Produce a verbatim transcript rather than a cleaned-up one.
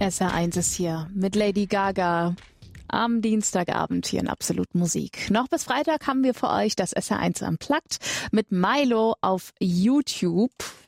S R eins ist hier mit Lady Gaga am Dienstagabend hier in Absolut Musik. Noch bis Freitag haben wir für euch das S R eins Unplugged mit Milo auf YouTube.